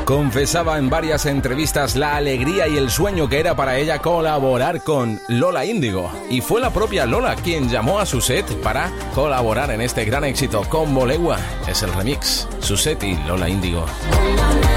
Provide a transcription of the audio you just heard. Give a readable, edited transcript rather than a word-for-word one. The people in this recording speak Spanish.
Confesaba en varias entrevistas la alegría y el sueño que era para ella colaborar con Lola Índigo. Y fue la propia Lola quien llamó a Suset para colaborar en este gran éxito con Bolegua. Es el remix, Suset y Lola Índigo.